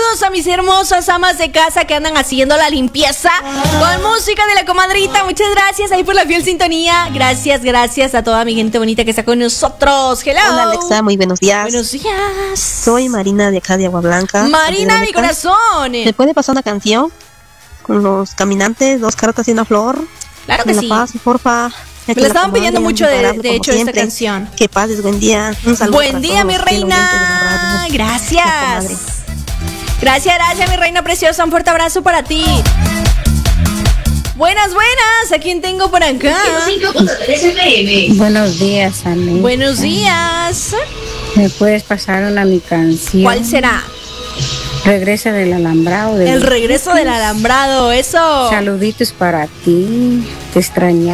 Saludos a mis hermosas amas de casa que andan haciendo la limpieza con música de la comadrita. Muchas gracias ahí por la fiel sintonía. Gracias a toda mi gente bonita que está con nosotros. Hello. Hola Alexa, muy buenos días. Buenos días. Soy Marina de acá de Agua Blanca. Marina, mi corazón. ¿Me puede pasar una canción con los caminantes, 2 cartas y una flor? Claro que sí. La paz, porfa. Me la estaban pidiendo mucho de hecho esta canción. Que pases, buen día. Un saludo. Buen día, mi reina. Gracias. Gracias, mi reina preciosa. Un fuerte abrazo para ti. Buenas. ¿A quién tengo por acá? Buenos días, Ani. Buenos días. ¿Me puedes pasar mi canción? ¿Cuál será? Regresa del alambrado. El regreso del alambrado, eso. Saluditos para ti. Te extrañaba.